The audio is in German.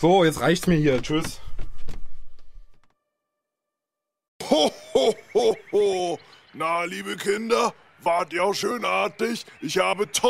So, jetzt reicht's mir hier. Tschüss. Ho, ho, ho, ho. Na, liebe Kinder, wart ihr auch schön artig? Ich habe toll